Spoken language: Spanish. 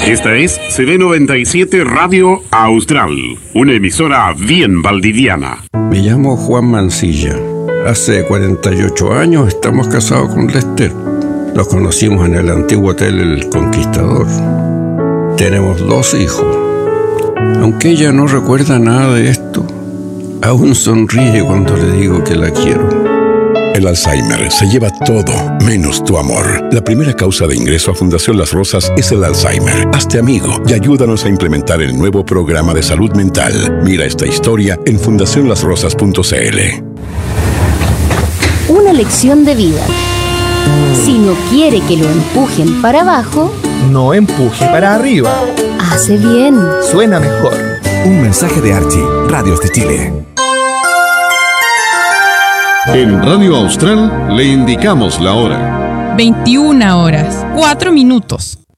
Esta es CB97 Radio Austral, una emisora bien valdiviana. Me llamo Juan Mancilla. Hace 48 años estamos casados con Lester. Nos conocimos en el antiguo hotel El Conquistador. Tenemos 2 hijos. Aunque ella no recuerda nada de esto, aún sonríe cuando le digo que la quiero. El Alzheimer se lleva todo, menos tu amor. La primera causa de ingreso a Fundación Las Rosas es el Alzheimer. Hazte amigo y ayúdanos a implementar el nuevo programa de salud mental. Mira esta historia en fundacionlasrosas.cl. Una lección de vida. Si no quiere que lo empujen para abajo, no empuje para arriba. Hace bien. Suena mejor. Un mensaje de Archie, Radios de Chile. En Radio Austral le indicamos la hora. 21 horas, 4 minutos.